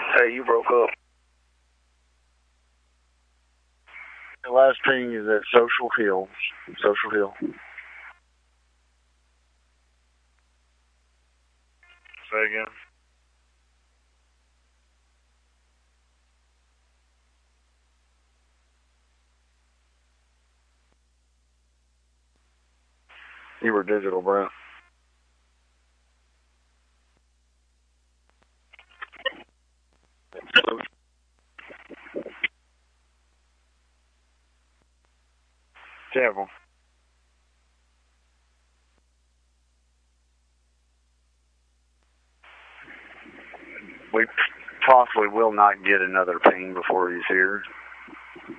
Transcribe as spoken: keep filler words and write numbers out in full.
Hey, you broke up. The last ping is at Social Hill. Social Hill. Say again. You were digital, Brent. Careful. We possibly will not get another ping before he's here.